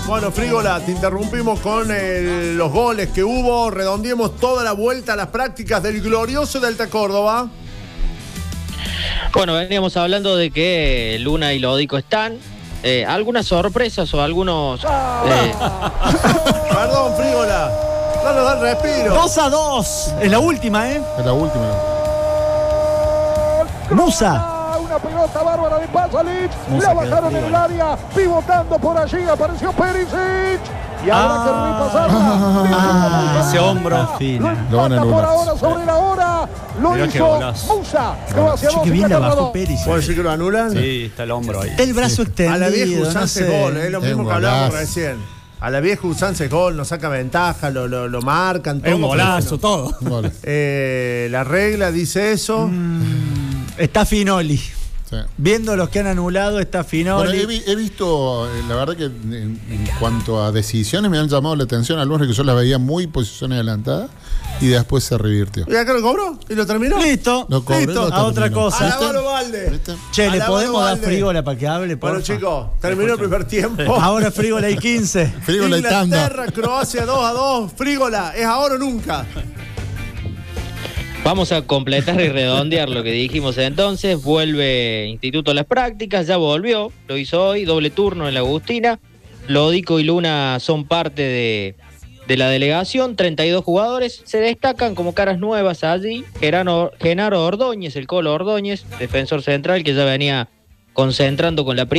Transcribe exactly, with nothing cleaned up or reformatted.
Bueno, Frígola, te interrumpimos con el, los goles que hubo. Redondeemos toda la vuelta a las prácticas del glorioso Delta Córdoba. Bueno, veníamos hablando de que Luna y Lodico están. Eh, algunas sorpresas o algunos... Eh... Perdón, Frígola. No nos dan respiro. dos a dos. Es la última, ¿eh? Es la última. Musa. Una pelota bárbara de Pasalic. La bajaron en el área. Pivotando por allí. Apareció Perisic. Y habrá ah, que repasarla. Ah, ese hombro. Lo empata por ahora sobre la hora. Lo Mirá hizo Musa. Que va hacia dos. Qué bien la bajó Perisic. ¿Puedo decir que lo anulan? Sí, está el hombro ahí. El brazo extendido. A la vieja usanza no es sé. gol, es lo Es mismo un que hablábamos golazo. recién. A la vieja usanza es gol, nos saca ventaja, lo, lo, lo marcan. Es un todo, golazo, todo. Gol. Eh, la regla dice eso. Mm, está Finoli. Sí. Viendo los que han anulado, está Finoli. Bueno, he, vi- he visto, eh, la verdad que en, en cuanto a decisiones me han llamado la atención algunos que yo las veía muy posiciones adelantadas y después se revirtió. ¿Y acá lo cobró? ¿Y lo terminó? Listo. Lo cobró, Listo. lo A otra terminó. cosa. Alabalo Valde. ¿Viste? Che, ¿le Alabalo podemos dar Valde. Frígola para que hable? Bueno, porfa? chicos, terminó el primer tiempo. Ahora Frígola hay quince. Frígola y tanda. Inglaterra, Croacia dos a dos. Frígola, es ahora o nunca. Vamos a completar y redondear lo que dijimos entonces. Vuelve Instituto a las prácticas, ya volvió, lo hizo hoy, doble turno en la Agustina. Lodico y Luna son parte de, de la delegación, treinta y dos jugadores. Se destacan como caras nuevas allí. Gerano, Genaro Ordóñez, el Colo Ordóñez, defensor central que ya venía concentrando con la primera.